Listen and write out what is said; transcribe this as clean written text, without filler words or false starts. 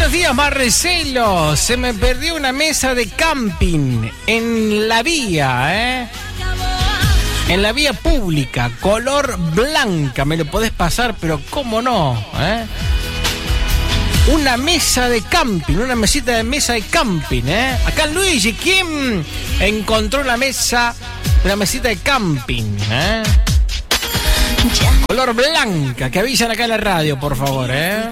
Buenos días, Marcelo. Se me perdió una mesa de camping en la vía, en la vía pública, color blanca. Me lo podés pasar, pero cómo no, Una mesa de camping, una mesita de mesa de camping, Acá Luigi, ¿quién encontró una mesita de camping, Color blanca, que avisan acá en la radio, por favor,